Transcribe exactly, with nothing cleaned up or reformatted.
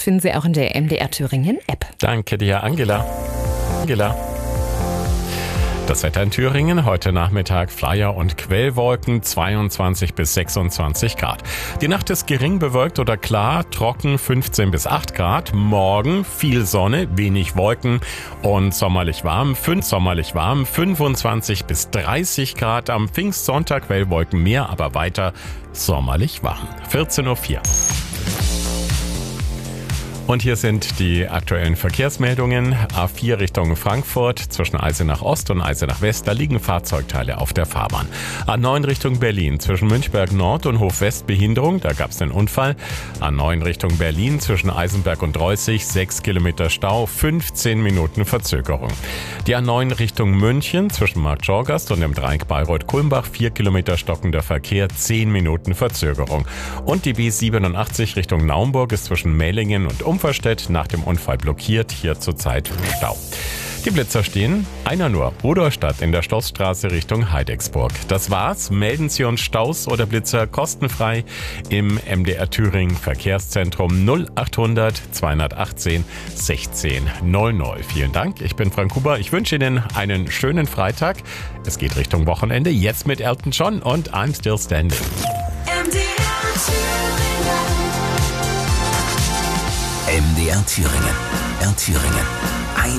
finden Sie auch in der M D R Thüringen App. Danke dir, Angela. Angela. Das Wetter in Thüringen, heute Nachmittag Flyer- und Quellwolken, zweiundzwanzig bis sechsundzwanzig Grad. Die Nacht ist gering bewölkt oder klar, trocken fünfzehn bis acht Grad. Morgen viel Sonne, wenig Wolken und sommerlich warm, fünf, sommerlich warm, fünfundzwanzig bis dreißig Grad. Am Pfingstsonntag Quellwolken mehr, aber weiter sommerlich warm. vierzehn Uhr vier. Und hier sind die aktuellen Verkehrsmeldungen. A vier Richtung Frankfurt zwischen Eisenach Ost und Eisenach West, da liegen Fahrzeugteile auf der Fahrbahn. A neun Richtung Berlin zwischen Münchberg Nord und Hof West Behinderung, da gab es einen Unfall. A neun Richtung Berlin zwischen Eisenberg und Reußig, sechs Kilometer Stau, fünfzehn Minuten Verzögerung. Die A neun Richtung München zwischen Markt Schorgast und dem Dreieck Bayreuth-Kulmbach, vier Kilometer stockender Verkehr, zehn Minuten Verzögerung. Und die B siebenundachtzig Richtung Naumburg ist zwischen Mehlingen und Umverstedt nach dem Unfall blockiert, hier zurzeit Stau. Die Blitzer stehen, einer nur, Rudolstadt in der Stoßstraße Richtung Heidecksburg. Das war's, melden Sie uns Staus oder Blitzer kostenfrei im M D R Thüringen Verkehrszentrum null achthundert zweihundertachtzehn sechzehn null null. Vielen Dank, ich bin Frank Huber, ich wünsche Ihnen einen schönen Freitag. Es geht Richtung Wochenende, jetzt mit Elton John und I'm Still Standing. M D R Thüringen. M D R Thüringen. R Thüringen.